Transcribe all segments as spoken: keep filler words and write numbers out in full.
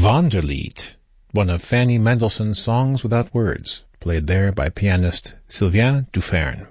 Wanderlied, one of Fanny Mendelssohn's songs without words, played there by pianist Sylvain Dufern.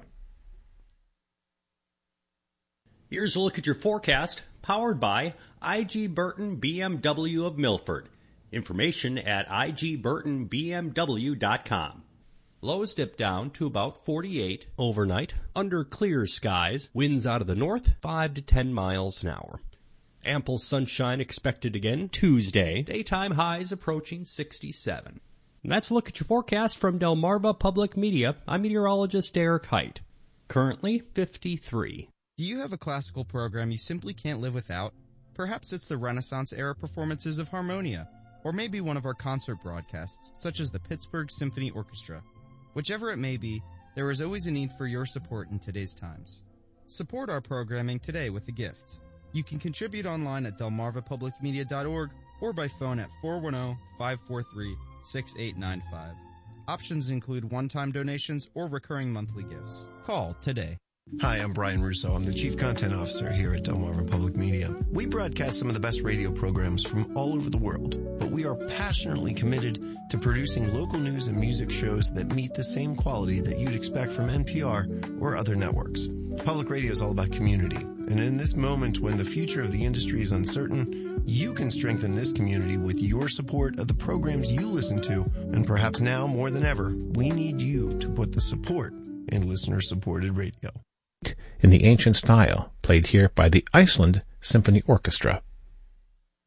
Here's a look at your forecast, powered by I G Burton B M W of Milford. Information at I G Burton B M W dot com. Lows dip down to about forty-eight overnight, under clear skies, winds out of the north, five to ten miles an hour. Ample sunshine expected again Tuesday, daytime highs approaching sixty-seven. And that's a look at your forecast from Delmarva Public Media. I'm meteorologist Derek Height. Currently fifty-three. Do you have a classical program you simply can't live without? Perhaps it's the Renaissance-era performances of Harmonia, or maybe one of our concert broadcasts, such as the Pittsburgh Symphony Orchestra. Whichever it may be, there is always a need for your support in today's times. Support our programming today with a gift. You can contribute online at delmarva public media dot org or by phone at four one zero, five four three, six eight nine five. Options include one-time donations or recurring monthly gifts. Call today. Hi, I'm Brian Russo. I'm the Chief Content Officer here at Delmarva Public Media. We broadcast some of the best radio programs from all over the world, but we are passionately committed to producing local news and music shows that meet the same quality that you'd expect from N P R or other networks. Public radio is all about community, and in this moment when the future of the industry is uncertain, you can strengthen this community with your support of the programs you listen to, and perhaps now more than ever, we need you to put the support in listener-supported radio. In the ancient style, played here by the Iceland Symphony Orchestra.